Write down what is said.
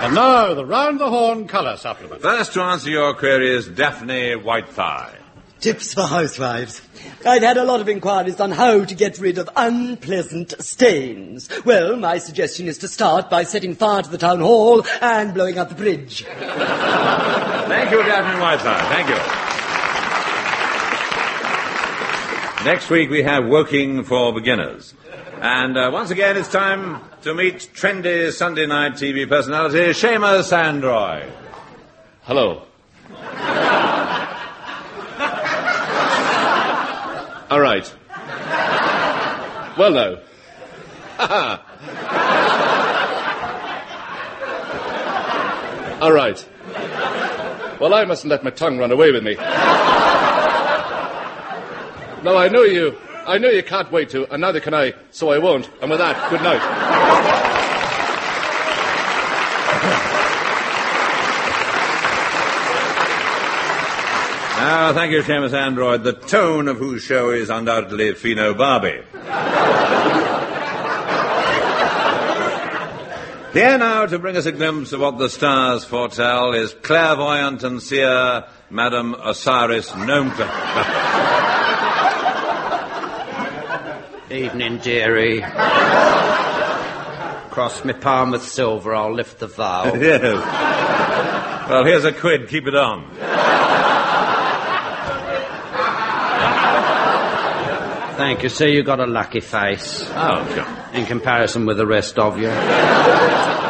And now, the round-the-horn colour supplement. First to answer your query is Daphne Whitethigh. Tips for housewives. I've had a lot of inquiries on how to get rid of unpleasant stains. Well, my suggestion is to start by setting fire to the town hall and blowing up the bridge. Thank you, Daphne Whitethigh. Thank you. Next week we have Woking for Beginners. And once again it's time to meet trendy Sunday night TV personality Seamus Android. Hello. All right. Well, no. All right. Well, I mustn't let my tongue run away with me. No, I know you can't wait to, and neither can I, so I won't. And with that, good night. Now, thank you, Seamus Android, the tone of whose show is undoubtedly Pheno Barbie. Here now to bring us a glimpse of what the stars foretell is clairvoyant and seer Madame Osiris Gnometa. Evening, dearie. Cross me palm with silver, I'll lift the vow. Yes. Well, here's a quid, keep it on. Thank you. See, you got a lucky face. Oh, sure. In comparison with the rest of you.